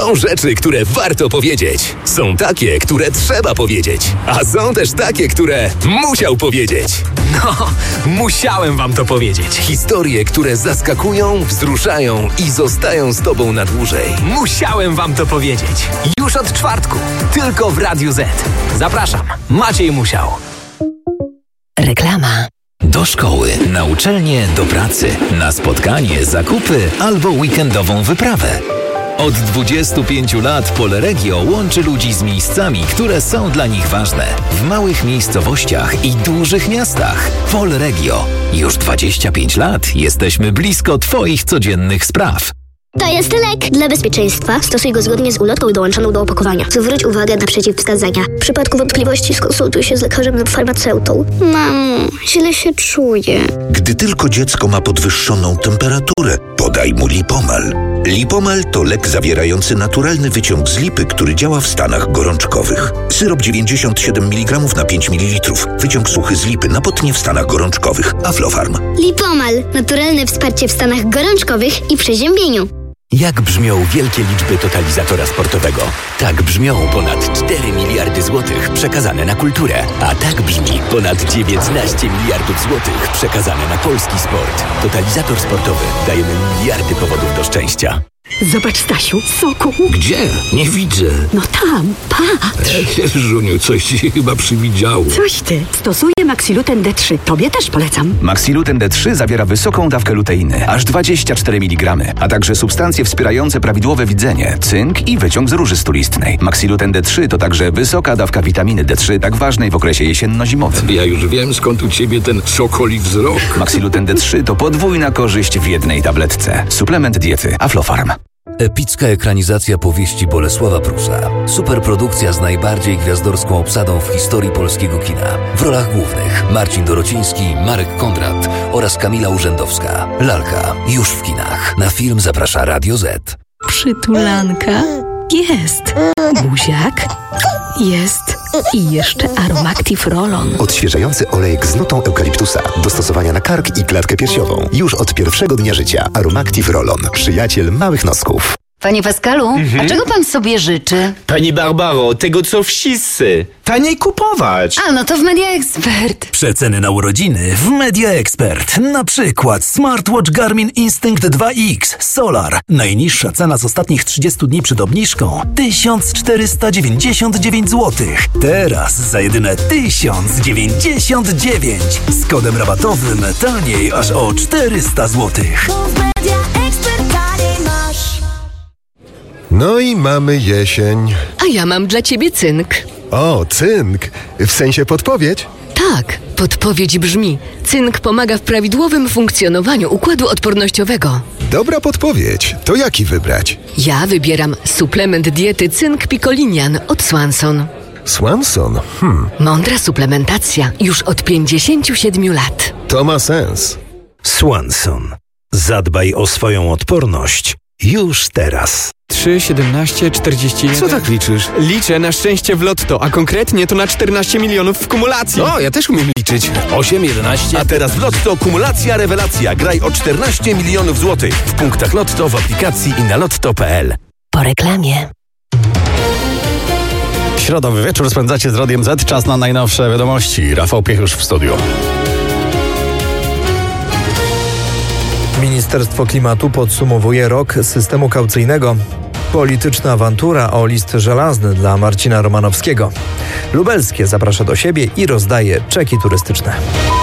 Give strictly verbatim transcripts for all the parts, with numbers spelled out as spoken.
Są rzeczy, które warto powiedzieć. Są takie, które trzeba powiedzieć. A są też takie, które musiał powiedzieć. No, musiałem wam to powiedzieć. Historie, które zaskakują, wzruszają i zostają z tobą na dłużej. Musiałem wam to powiedzieć. Już od czwartku. Tylko w Radiu Z. Zapraszam. Maciej Musiał. Reklama. Do szkoły, na uczelnię, do pracy, na spotkanie, zakupy albo weekendową wyprawę. Od dwudziestu pięciu lat Polregio łączy ludzi z miejscami, które są dla nich ważne. W małych miejscowościach i dużych miastach. Polregio. Już dwadzieścia pięć lat jesteśmy blisko Twoich codziennych spraw. To jest lek. Dla bezpieczeństwa stosuj go zgodnie z ulotką dołączoną do opakowania. Zwróć uwagę na przeciwwskazania. W przypadku wątpliwości skonsultuj się z lekarzem lub farmaceutą. Mamo, źle się czuję. Gdy tylko dziecko ma podwyższoną temperaturę, podaj mu Lipomal. Lipomal to lek zawierający naturalny wyciąg z lipy, który działa w stanach gorączkowych. Syrop dziewięćdziesiąt siedem miligramów na pięć mililitrów. Wyciąg suchy z lipy na potnie w stanach gorączkowych. Aflofarm. Lipomal. Naturalne wsparcie w stanach gorączkowych i przeziębieniu. Jak brzmią wielkie liczby totalizatora sportowego? Tak brzmią ponad cztery miliardy złotych przekazane na kulturę. A tak brzmi ponad dziewiętnaście miliardów złotych przekazane na polski sport. Totalizator sportowy. Dajemy miliardy powodów do szczęścia. Zobacz, Stasiu, soku. Gdzie? Nie widzę. No tam, patrz. Ech, Żuniu, coś ci się chyba przywidziało. Coś ty. Stosuję Maxiluten D trzy. Tobie też polecam. Maxiluten D trzy zawiera wysoką dawkę luteiny, aż dwadzieścia cztery miligramy, a także substancje wspierające prawidłowe widzenie, cynk i wyciąg z róży stulistnej. Maxiluten D trzy to także wysoka dawka witaminy D trzy, tak ważnej w okresie jesienno-zimowym. Ja już wiem, skąd u ciebie ten sokoli wzrok. Maxiluten D trzy to podwójna korzyść w jednej tabletce. Suplement diety Aflofarm. Epicka ekranizacja powieści Bolesława Prusa. Superprodukcja z najbardziej gwiazdorską obsadą w historii polskiego kina. W rolach głównych Marcin Dorociński, Marek Kondrat oraz Kamila Urzędowska. Lalka już w kinach. Na film zaprasza Radio Z. Przytulanka. Jest. Buziak. Jest. I jeszcze Aromactive Roll-On. Odświeżający olejek z nutą eukaliptusa. Do stosowania na kark i klatkę piersiową. Już od pierwszego dnia życia. Aromactive Roll-On. Przyjaciel małych nosków. Panie Pascalu, mhm. a czego pan sobie życzy? Pani Barbaro, tego co wszyscy. Taniej kupować. A, no to w Media Expert. Przeceny na urodziny w Media Expert. Na przykład smartwatch Garmin Instinct dwa X Solar. Najniższa cena z ostatnich trzydziestu dni przed obniżką tysiąc czterysta dziewięćdziesiąt dziewięć złotych. Teraz za jedyne tysiąc dziewięćdziesiąt dziewięć. Z kodem rabatowym taniej aż o czterysta złotych. No i mamy jesień. A ja mam dla ciebie cynk. O, cynk. W sensie podpowiedź? Tak, podpowiedź brzmi: cynk pomaga w prawidłowym funkcjonowaniu układu odpornościowego. Dobra podpowiedź. To jaki wybrać? Ja wybieram suplement diety Cynk Picolinian od Swanson. Swanson? Hmm. Mądra suplementacja już od pięćdziesięciu siedmiu lat. To ma sens. Swanson. Zadbaj o swoją odporność już teraz. trzy, siedemnaście, czterdzieści jeden. Co tak liczysz? Liczę na szczęście w lotto, a konkretnie to na czternaście milionów w kumulacji. O, ja też umiem liczyć. osiem, jedenaście. A teraz w lotto kumulacja rewelacja. Graj o czternaście milionów złotych. W punktach lotto, w aplikacji i na lotto kropka pe el. Po reklamie. Środowy wieczór spędzacie z Radiem Z. Czas na najnowsze wiadomości. Rafał Piechusz w studiu. Ministerstwo Klimatu podsumowuje rok systemu kaucyjnego. Polityczna awantura o list żelazny dla Marcina Romanowskiego. Lubelskie zaprasza do siebie i rozdaje czeki turystyczne.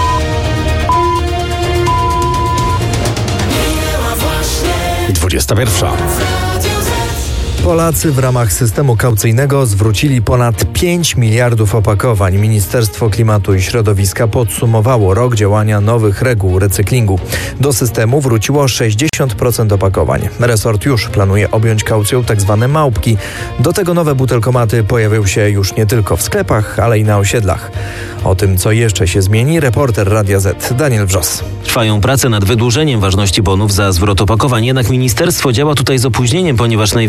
dwudziesta pierwsza. Polacy w ramach systemu kaucyjnego zwrócili ponad pięć miliardów opakowań. Ministerstwo Klimatu i Środowiska podsumowało rok działania nowych reguł recyklingu. Do systemu wróciło sześćdziesiąt procent opakowań. Resort już planuje objąć kaucją tzw. małpki. Do tego nowe butelkomaty pojawią się już nie tylko w sklepach, ale i na osiedlach. O tym, co jeszcze się zmieni, reporter Radia Z Daniel Wrzos. Trwają prace nad wydłużeniem ważności bonów za zwrot opakowań, jednak ministerstwo działa tutaj z opóźnieniem, ponieważ największe dyskonty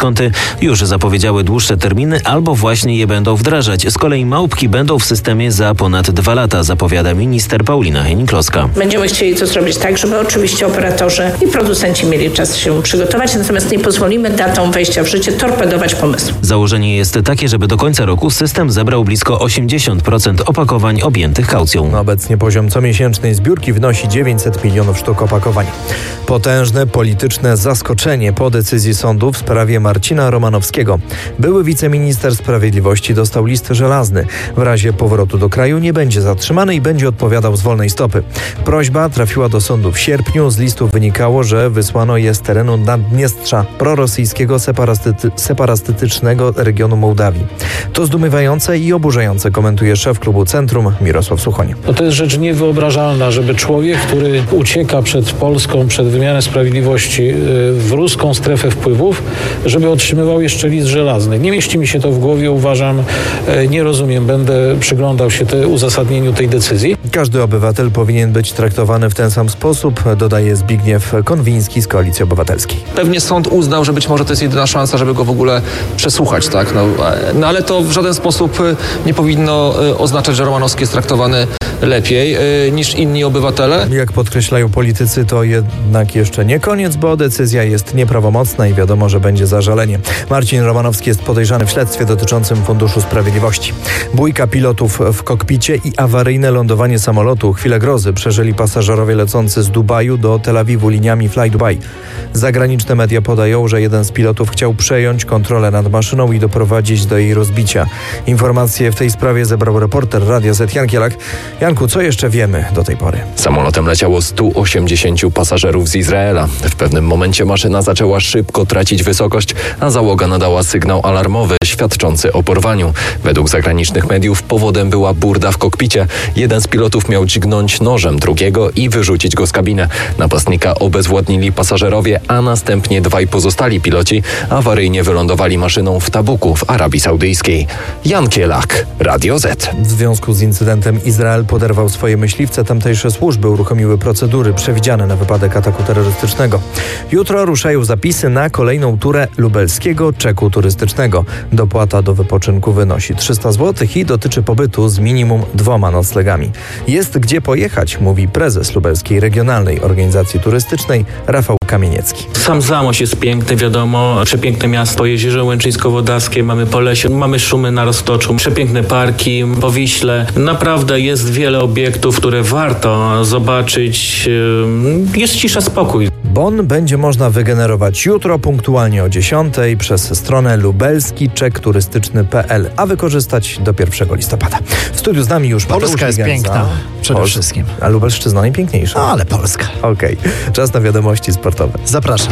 dyskonty już zapowiedziały dłuższe terminy albo właśnie je będą wdrażać. Z kolei małpki będą w systemie za ponad dwa lata, zapowiada minister Paulina Hennig-Kloska. Będziemy chcieli to zrobić tak, żeby oczywiście operatorzy i producenci mieli czas się przygotować, natomiast nie pozwolimy datą wejścia w życie torpedować pomysłu. Założenie jest takie, żeby do końca roku system zebrał blisko osiemdziesiąt procent opakowań objętych kaucją. Obecnie poziom comiesięcznej zbiórki wynosi dziewięćset milionów sztuk opakowań. Potężne polityczne zaskoczenie po decyzji sądu w sprawie Marcina Romanowskiego. Były wiceminister sprawiedliwości dostał list żelazny. W razie powrotu do kraju nie będzie zatrzymany i będzie odpowiadał z wolnej stopy. Prośba trafiła do sądu w sierpniu. Z listu wynikało, że wysłano je z terenu Naddniestrza, prorosyjskiego separastyty- separatystycznego regionu Mołdawii. To zdumiewające i oburzające, komentuje szef klubu Centrum Mirosław Suchoń. No to jest rzecz niewyobrażalna, żeby człowiek, który ucieka przed Polską, przed wymiarem sprawiedliwości w ruską strefę wpływów, żeby otrzymywał jeszcze list żelazny. Nie mieści mi się to w głowie, uważam, nie rozumiem, będę przyglądał się te, uzasadnieniu tej decyzji. Każdy obywatel powinien być traktowany w ten sam sposób, dodaje Zbigniew Konwiński z Koalicji Obywatelskiej. Pewnie sąd uznał, że być może to jest jedyna szansa, żeby go w ogóle przesłuchać, tak? No, no ale to w żaden sposób nie powinno oznaczać, że Romanowski jest traktowany lepiej y, niż inni obywatele. Jak podkreślają politycy, to jednak jeszcze nie koniec, bo decyzja jest nieprawomocna i wiadomo, że będzie zażalenie. Marcin Romanowski jest podejrzany w śledztwie dotyczącym Funduszu Sprawiedliwości. Bójka pilotów w kokpicie i awaryjne lądowanie samolotu. Chwilę grozy przeżyli pasażerowie lecący z Dubaju do Tel Awiwu liniami Fly Dubai. Zagraniczne media podają, że jeden z pilotów chciał przejąć kontrolę nad maszyną i doprowadzić do jej rozbicia. Informacje w tej sprawie zebrał reporter Radia Z Jan Kielak. Janku, co jeszcze wiemy do tej pory? Samolotem leciało stu osiemdziesięciu pasażerów z Izraela. W pewnym momencie maszyna zaczęła szybko tracić wysokość, a załoga nadała sygnał alarmowy świadczący o porwaniu. Według zagranicznych mediów powodem była burda w kokpicie. Jeden z pilotów miał dźgnąć nożem drugiego i wyrzucić go z kabiny. Napastnika obezwładnili pasażerowie, a następnie dwaj pozostali piloci awaryjnie wylądowali maszyną w Tabuku w Arabii Saudyjskiej. Jan Kielak, Radio Z. W związku z incydentem Izrael poderwał swoje myśliwce. Tamtejsze służby uruchomiły procedury przewidziane na wypadek ataku terrorystycznego. Jutro ruszają zapisy na kolejną turę lubelskiego czeku turystycznego. Dopłata do wypoczynku wynosi trzysta złotych i dotyczy pobytu z minimum dwoma noclegami. Jest gdzie pojechać, mówi prezes Lubelskiej Regionalnej Organizacji Turystycznej Rafał Kamieniecki. Sam Zamość jest piękny, wiadomo, przepiękne miasto, Jezioro Łęczyńsko-Wodaskie, mamy Polesie, mamy Szumy na Roztoczu, przepiękne parki, po Wiśle. Naprawdę jest wiele obiektów, które warto zobaczyć. Jest cisza, spokój. Bon będzie można wygenerować jutro punktualnie o dziesiątej przez stronę lubelski czek turystyczny kropka p l, a wykorzystać do pierwszego listopada. W studiu z nami już Mateusz Polska jest Ligenza. piękna, przede Pol- wszystkim. A Lubelszczyzna najpiękniejsza. No, ale Polska. Okej, okay. Czas na wiadomości sportowe. Zapraszam.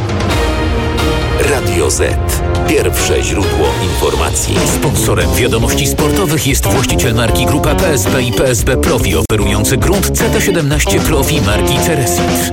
Radio Z. Pierwsze źródło informacji. Sponsorem wiadomości sportowych jest właściciel marki Grupa P S B i P S B Profi, oferujący grunt C T siedemnaście Profi marki Ceresit.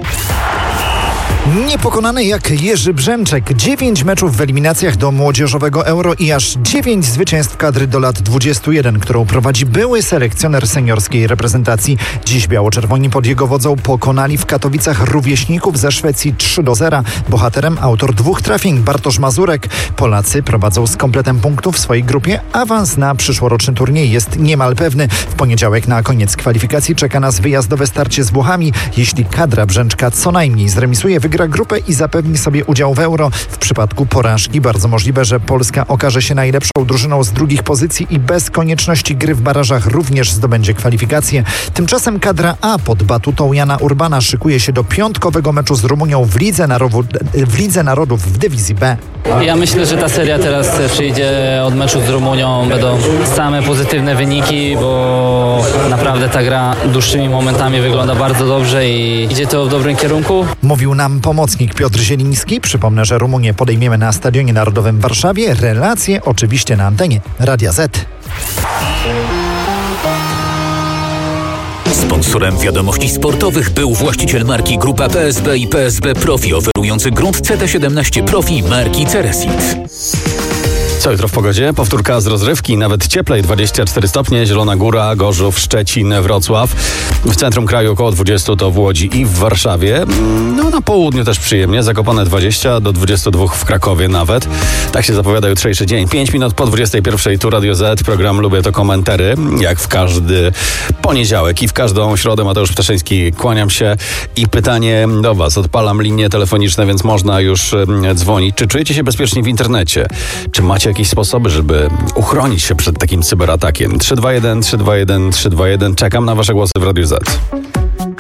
Niepokonany jak Jerzy Brzęczek. Dziewięć meczów w eliminacjach do młodzieżowego Euro i aż dziewięć zwycięstw kadry do lat dwudziestu jeden, którą prowadzi były selekcjoner seniorskiej reprezentacji. Dziś biało-czerwoni pod jego wodzą pokonali w Katowicach rówieśników ze Szwecji trzy do zera. Bohaterem autor dwóch trafień Bartosz Mazurek. Polacy prowadzą z kompletem punktów w swojej grupie. Awans na przyszłoroczny turniej jest niemal pewny. W poniedziałek na koniec kwalifikacji czeka nas wyjazdowe starcie z Włochami. Jeśli kadra Brzęczka co najmniej zremisuje, wygra grupę i zapewni sobie udział w Euro. W przypadku porażki bardzo możliwe, że Polska okaże się najlepszą drużyną z drugich pozycji i bez konieczności gry w barażach również zdobędzie kwalifikacje. Tymczasem kadra A pod batutą Jana Urbana szykuje się do piątkowego meczu z Rumunią w Lidze, Narodów, w Lidze Narodów w dywizji B. Ja myślę, że ta seria teraz przyjdzie od meczu z Rumunią. Będą same pozytywne wyniki, bo naprawdę ta gra dłuższymi momentami wygląda bardzo dobrze i idzie to w dobrym kierunku. Mówił nam pomocnik Piotr Zieliński. Przypomnę, że Rumunię podejmiemy na Stadionie Narodowym w Warszawie. Relacje oczywiście na antenie Radia Z. Sponsorem wiadomości sportowych był właściciel marki Grupa P S B i P S B Profi, oferujący grunt C T siedemnaście Profi marki Ceresit. Co jutro w pogodzie? Powtórka z rozrywki, nawet cieplej, dwadzieścia cztery stopnie, Zielona Góra, Gorzów, Szczecin, Wrocław. W centrum kraju około dwadzieścia to w Łodzi i w Warszawie. No na południu też przyjemnie, Zakopane dwadzieścia do dwudziestu dwóch w Krakowie nawet. Tak się zapowiada jutrzejszy dzień. Pięć minut po dwudziestej pierwszej, tu Radio Z, program Lubię to Komentary, jak w każdy poniedziałek i w każdą środę. Mateusz Ptaszyński, kłaniam się i pytanie do Was. Odpalam linie telefoniczne, więc można już dzwonić. Czy czujecie się bezpiecznie w internecie? Czy macie jakieś sposoby, żeby uchronić się przed takim cyberatakiem? trzy dwa jeden, trzy dwa jeden, trzy dwa jeden. Czekam na Wasze głosy w Radiu Z.